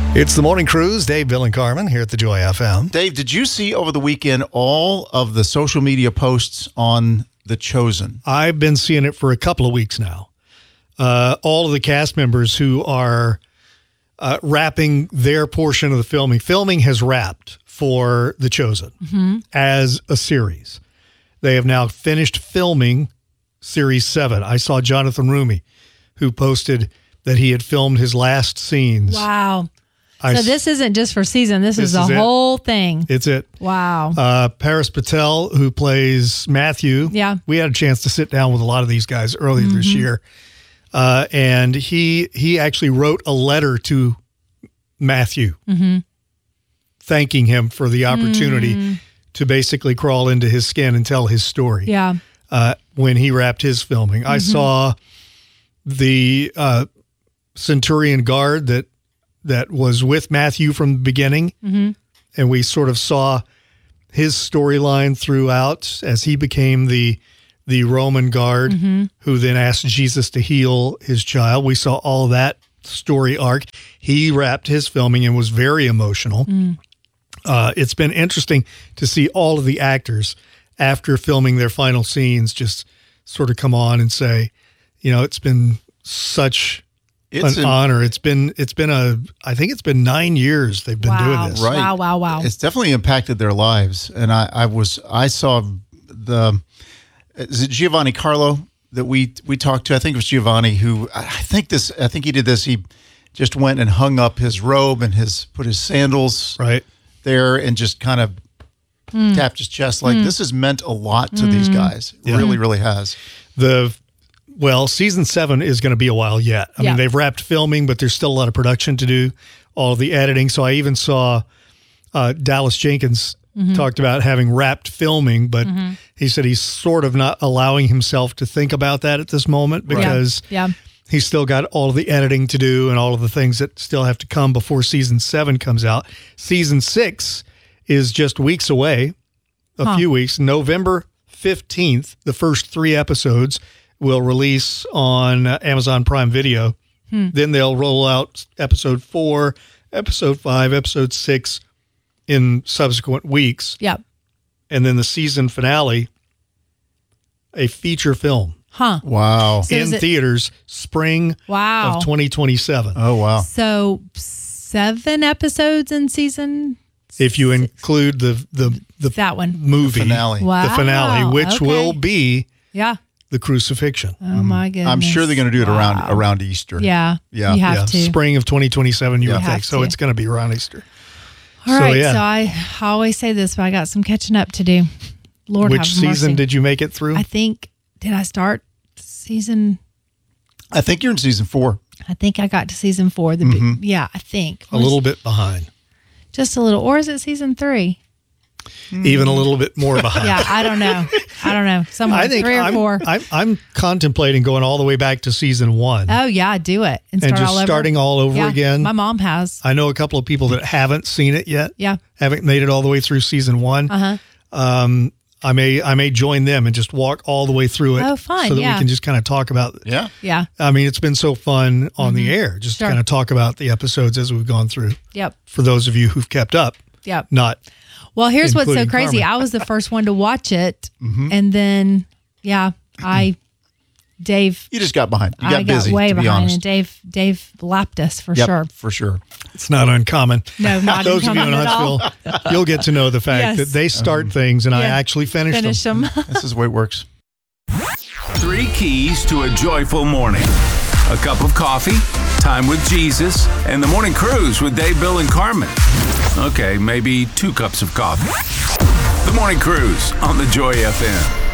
It's the Morning Cruise. Dave, Bill, and Carmen here at the Joy FM. Dave, did you see over the weekend all of the social media posts on The Chosen? I've been seeing it for a couple of weeks now. All of the cast members who are wrapping their portion of the filming. Filming has wrapped for The Chosen as a series. They have now finished filming Series 7. I saw Jonathan Rumi, who posted that he had filmed his last scenes. Wow. So this isn't just for season. This is the whole thing. It's it. Wow. Paris Patel, who plays Matthew. Yeah. We had a chance to sit down with a lot of these guys earlier this year. And he actually wrote a letter to Matthew thanking him for the opportunity to basically crawl into his skin and tell his story. Yeah. When he wrapped his filming. I saw the Centurion guard that was with Matthew from the beginning. And we sort of saw his storyline throughout as he became the Roman guard who then asked Jesus to heal his child. We saw all of that story arc. He wrapped his filming and was very emotional. It's been interesting to see all of the actors after filming their final scenes just sort of come on and say, you know, it's been such an honor. I think it's been 9 years they've been doing this. Right. Wow. It's definitely impacted their lives. And I saw is it Giovanni Carlo that we talked to? I think it was Giovanni who, I think he did this. He just went and hung up his robe and put his sandals there and just kind of tapped his chest. Like, this has meant a lot to these guys. It really, really has. Season 7 is going to be a while yet. I mean, they've wrapped filming, but there's still a lot of production to do, all of the editing. So I even saw Dallas Jenkins talked about having wrapped filming, but he said he's sort of not allowing himself to think about that at this moment because he's still got all of the editing to do and all of the things that still have to come before Season 7 comes out. Season 6 is just weeks away, a few weeks. November 15th, the first 3 episodes will release on Amazon Prime Video. Then they'll roll out episode 4, episode 5, episode 6 in subsequent weeks. Yep. And then the season finale, a feature film. Wow. So in theaters, spring of 2027. Oh, wow. So 7 episodes in season? If you include the that one movie. The finale. Wow. The finale, which will be the crucifixion. Oh my goodness. I'm sure they're going to do it around Easter. Yeah. You have to. Spring of 2027, you would think. So it's going to be around Easter. All right. So I always say this, but I got some catching up to do. Lord have mercy. Which season did you make it through? Did I start season? I think you're in season 4. I think I got to season 4. I think. A little bit behind. Just a little. Or is it season 3? Even a little bit more behind. Yeah, I don't know. Somewhere 3 or 4. I'm contemplating going all the way back to season 1. Oh yeah, do it and start just all over. Starting all over again. My mom has. I know a couple of people that haven't seen it yet. Yeah, haven't made it all the way through season 1. I may join them and just walk all the way through it. Oh, fun! So that we can just kind of talk about. Yeah. I mean, it's been so fun on the air, just to kind of talk about the episodes as we've gone through. Yep. For those of you who've kept up. Yep. Not. Well, here's what's so crazy. Carmen. I was the first one to watch it, and then Dave. You just got behind. You got busy. Way to be behind, honest. and Dave lapped us for sure. For sure. It's not uncommon. No, not those of you in Huntsville, you'll get to know the fact that they start things and I actually finish them. This is the way it works. 3 keys to a joyful morning: a cup of coffee, time with Jesus, and the morning cruise with Dave, Bill, and Carmen. Okay, maybe 2 cups of coffee. The morning cruise on the Joy FM.